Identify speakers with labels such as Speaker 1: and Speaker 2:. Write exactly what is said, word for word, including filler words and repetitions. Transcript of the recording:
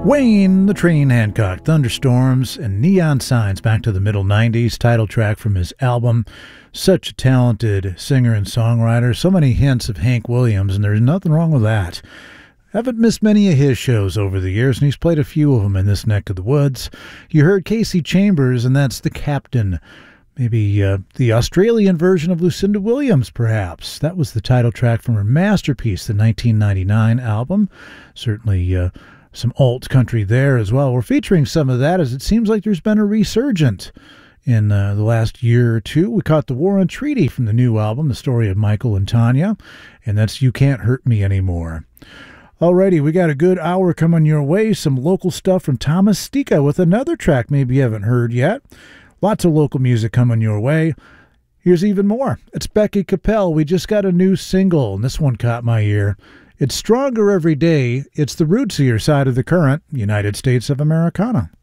Speaker 1: Wayne the Train Hancock, Thunderstorms and Neon Signs, back to the middle nineties, title track from his album. Such a talented singer and songwriter, so many hints of Hank Williams, and there's nothing wrong with that. Haven't missed many of his shows over the years, and he's played a few of them in this neck of the woods. You heard Casey Chambers, and that's The Captain. Maybe uh, the Australian version of Lucinda Williams, perhaps. That was the title track from her masterpiece, the nineteen ninety-nine album. Certainly uh, some alt country there as well. We're featuring some of that as it seems like there's been a resurgence in uh, the last year or two. We caught the War and Treaty from the new album, The Story of Michael and Tanya, and that's You Can't Hurt Me Anymore. Alrighty, we got a good hour coming your way. Some local stuff from Thomas Stika with another track maybe you haven't heard yet. Lots of local music coming your way. Here's even more. It's Becky Capel. We just got a new single, and this one caught my ear. It's Stronger Every Day. It's the rootsier side of the current United States of Americana.